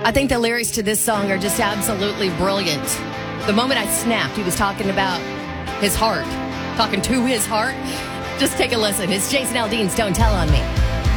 I think the lyrics to this song are just absolutely brilliant. The moment I snapped, he was talking about his heart, talking to his heart. Just take a listen. It's Jason Aldean's Don't Tell on Me.